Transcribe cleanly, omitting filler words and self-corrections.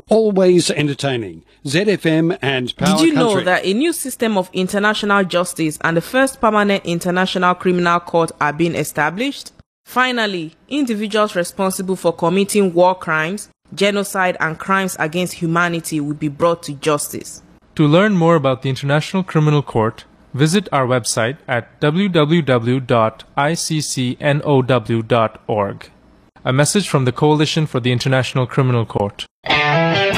Always entertaining. ZFM and Power Did you know Country. that a new system of international justice and the first permanent international criminal court are being established? Finally, individuals responsible for committing war crimes, genocide and crimes against humanity will be brought to justice. To learn more about the International Criminal Court, visit our website at www.iccnow.org. A message from the Coalition for the International Criminal Court.